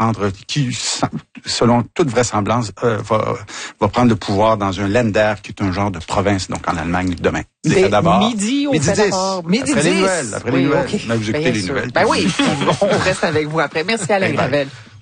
qui, selon toute vraisemblance, va prendre le pouvoir dans un Länder, qui est un genre de province, donc en Allemagne, demain. C'est d'abord. Midi au fait d'abord. Midi 10. Après les nouvelles. Okay. Mais vous écoutez les nouvelles. Ben oui, on reste avec vous après. Merci Alain Gravel.